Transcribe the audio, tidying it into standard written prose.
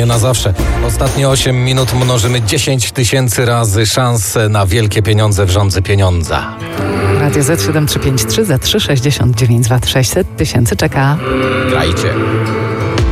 nie na zawsze. Ostatnie 8 minut mnożymy 10 000 razy szansę na wielkie pieniądze w rządzy pieniądza. Radio Z7353 za 3,69 Wat 600 000 czeka. Grajcie.